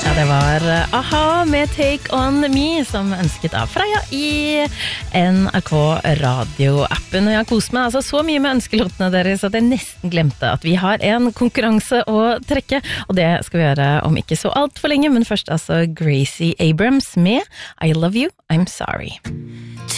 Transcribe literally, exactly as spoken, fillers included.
Ja, det var A-ha med Take On Me, som ønsket av Freya i N R K radioappen. Og jeg har kost meg altså så mye med ønskelottene deres at jeg nesten glemte at vi har en konkurranse å trekke. Og det skal vi gjøre om ikke så alt for lenge, men først altså Gracie Abrams med I Love You, I'm Sorry.